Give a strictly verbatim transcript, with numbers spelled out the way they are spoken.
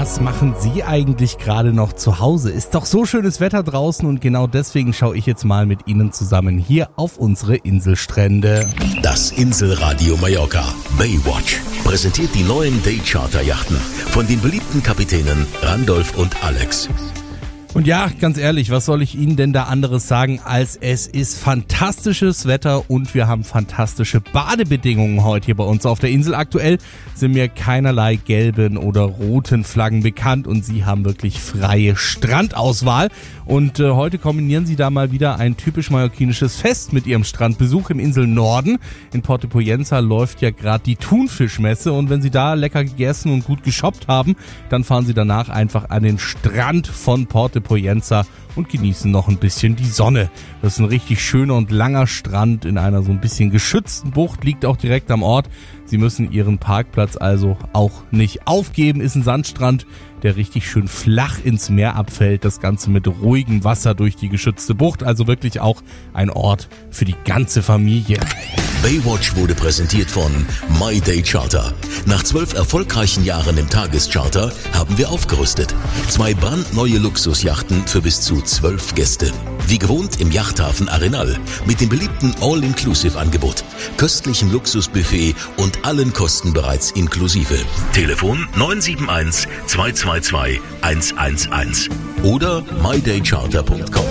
was machen Sie eigentlich gerade noch zu Hause? Ist doch so schönes Wetter draußen und genau deswegen schaue ich jetzt mal mit Ihnen zusammen hier auf unsere Inselstrände. Das Inselradio Mallorca Baywatch präsentiert die neuen Daycharter-Yachten von den beliebten Kapitänen Randolph und Alex. Und ja, ganz ehrlich, was soll ich Ihnen denn da anderes sagen, als es ist fantastisches Wetter und wir haben fantastische Badebedingungen heute hier bei uns auf der Insel. Aktuell sind mir keinerlei gelben oder roten Flaggen bekannt und Sie haben wirklich freie Strandauswahl. Und äh, heute kombinieren Sie da mal wieder ein typisch mallorquinisches Fest mit Ihrem Strandbesuch im Inselnorden. In Porto Pollença läuft ja gerade die Thunfischmesse und wenn Sie da lecker gegessen und gut geshoppt haben, dann fahren Sie danach einfach an den Strand von Porto Pollença und genießen noch ein bisschen die Sonne. Das ist ein richtig schöner und langer Strand in einer so ein bisschen geschützten Bucht, liegt auch direkt am Ort. Sie müssen Ihren Parkplatz also auch nicht aufgeben, ist ein Sandstrand, der richtig schön flach ins Meer abfällt. Das Ganze mit ruhigem Wasser durch die geschützte Bucht, also wirklich auch ein Ort für die ganze Familie. Baywatch wurde präsentiert von My Day Charter. Nach zwölf erfolgreichen Jahren im Tagescharter haben wir aufgerüstet. Zwei brandneue Luxusjachten für bis zu zwölf Gäste. Wie gewohnt im Yachthafen Arenal mit dem beliebten All-Inclusive-Angebot, köstlichem Luxusbuffet und allen Kosten bereits inklusive. Telefon neun sieben eins zwei zwei zwei eins eins eins oder my day charter punkt com.